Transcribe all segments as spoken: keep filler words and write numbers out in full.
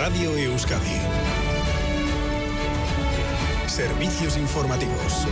Radio Euskadi. Servicios informativos.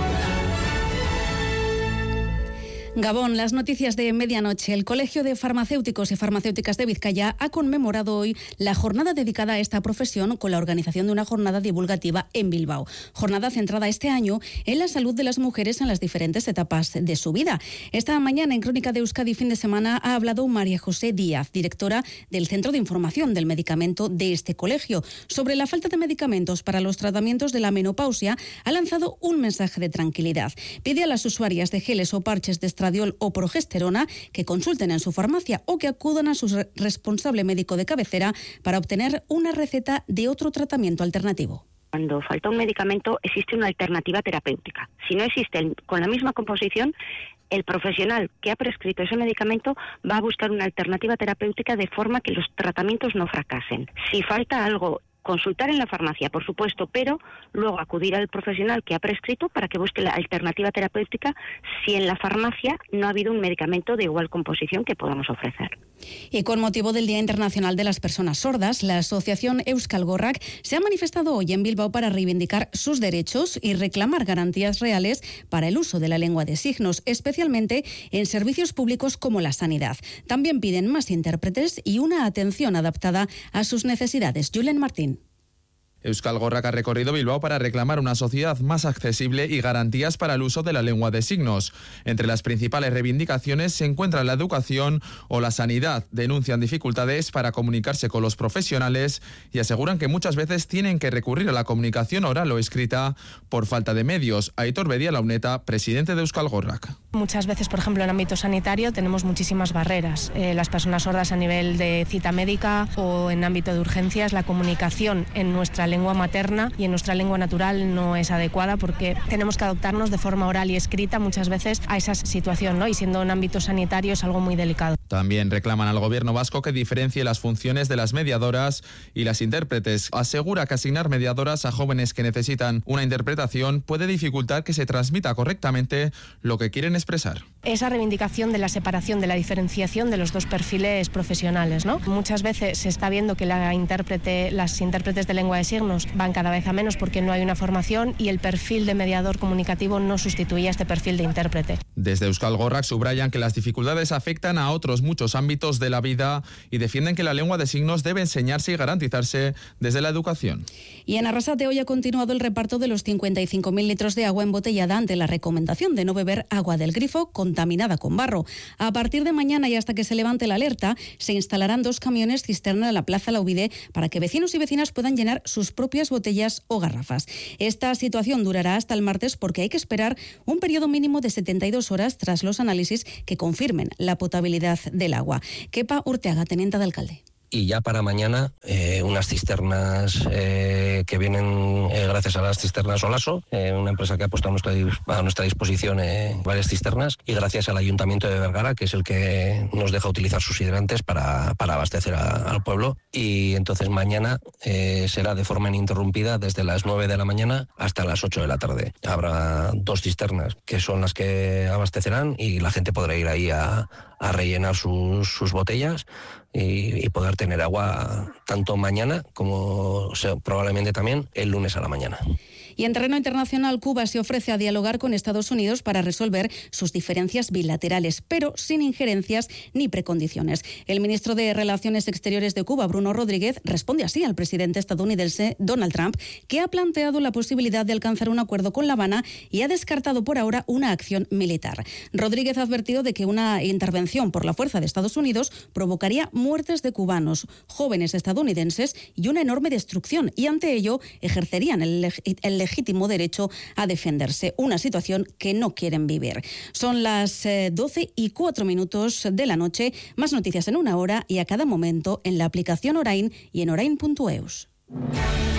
Gabón, las noticias de medianoche. El Colegio de Farmacéuticos y Farmacéuticas de Vizcaya ha conmemorado hoy la jornada dedicada a esta profesión con la organización de una jornada divulgativa en Bilbao. Jornada centrada este año en la salud de las mujeres en las diferentes etapas de su vida. Esta mañana en Crónica de Euskadi fin de semana ha hablado María José Díaz, directora del Centro de Información del Medicamento de este colegio. Sobre la falta de medicamentos para los tratamientos de la menopausia, ha lanzado un mensaje de tranquilidad. Pide a las usuarias de geles o parches de estradiol o progesterona que consulten en su farmacia o que acudan a su responsable médico de cabecera para obtener una receta de otro tratamiento alternativo. Cuando falta un medicamento existe una alternativa terapéutica. Si no existe con la misma composición, el profesional que ha prescrito ese medicamento va a buscar una alternativa terapéutica de forma que los tratamientos no fracasen. Si falta algo, consultar en la farmacia, por supuesto, pero luego acudir al profesional que ha prescrito para que busque la alternativa terapéutica si en la farmacia no ha habido un medicamento de igual composición que podamos ofrecer. Y con motivo del Día Internacional de las Personas Sordas, la asociación Euskal Gorrak se ha manifestado hoy en Bilbao para reivindicar sus derechos y reclamar garantías reales para el uso de la lengua de signos, especialmente en servicios públicos como la sanidad. También piden más intérpretes y una atención adaptada a sus necesidades. Julen Martín. Euskal Gorrak ha recorrido Bilbao para reclamar una sociedad más accesible y garantías para el uso de la lengua de signos. Entre las principales reivindicaciones se encuentran la educación o la sanidad. Denuncian dificultades para comunicarse con los profesionales y aseguran que muchas veces tienen que recurrir a la comunicación oral o escrita por falta de medios. Aitor Bedia Launeta, presidente de Euskal Gorrak. Muchas veces, por ejemplo, en ámbito sanitario tenemos muchísimas barreras. Eh, las personas sordas a nivel de cita médica o en ámbito de urgencias, la comunicación en nuestra lengua materna y en nuestra lengua natural no es adecuada porque tenemos que adaptarnos de forma oral y escrita muchas veces a esa situación, ¿no? Y siendo en ámbito sanitario es algo muy delicado. También reclaman al gobierno vasco que diferencie las funciones de las mediadoras y las intérpretes. Asegura que asignar mediadoras a jóvenes que necesitan una interpretación puede dificultar que se transmita correctamente lo que quieren expresar. Esa reivindicación de la separación, de la diferenciación de los dos perfiles profesionales, ¿no? Muchas veces se está viendo que la intérprete, las intérpretes de lengua de signos van cada vez a menos porque no hay una formación y el perfil de mediador comunicativo no sustituye a este perfil de intérprete. Desde Euskal Gorrak subrayan que las dificultades afectan a otros muchos ámbitos de la vida y defienden que la lengua de signos debe enseñarse y garantizarse desde la educación. Y en Arrasate hoy ha continuado el reparto de los cincuenta y cinco mil litros de agua embotellada ante la recomendación de no beber agua del grifo contaminada con barro. A partir de mañana y hasta que se levante la alerta, se instalarán dos camiones cisterna en la Plaza La Uvide para que vecinos y vecinas puedan llenar sus propias botellas o garrafas. Esta situación durará hasta el martes porque hay que esperar un periodo mínimo de setenta y dos horas tras los análisis que confirmen la potabilidad del agua. Kepa Urteaga, teniente de alcalde. Y ya para mañana eh, unas cisternas eh, que vienen eh, gracias a las cisternas Olaso, eh, una empresa que ha puesto a nuestra, a nuestra disposición eh, varias cisternas, y gracias al Ayuntamiento de Vergara, que es el que nos deja utilizar sus hidrantes para, para abastecer a, al pueblo. Y entonces mañana eh, será de forma ininterrumpida desde las nueve de la mañana hasta las ocho de la tarde. Habrá dos cisternas que son las que abastecerán y la gente podrá ir ahí a, a rellenar sus, sus botellas y, y poder tener agua tanto mañana como o sea, probablemente también el lunes a la mañana. Y en terreno internacional, Cuba se ofrece a dialogar con Estados Unidos para resolver sus diferencias bilaterales, pero sin injerencias ni precondiciones. El ministro de Relaciones Exteriores de Cuba, Bruno Rodríguez, responde así al presidente estadounidense Donald Trump, que ha planteado la posibilidad de alcanzar un acuerdo con La Habana y ha descartado por ahora una acción militar. Rodríguez ha advertido de que una intervención por la fuerza de Estados Unidos provocaría muertes de cubanos, jóvenes estadounidenses y una enorme destrucción, y ante ello ejercerían el, el legítimo derecho a defenderse, una situación que no quieren vivir. Son las eh, doce y cuatro minutos de la noche, más noticias en una hora y a cada momento en la aplicación Orain y en orain punto eus.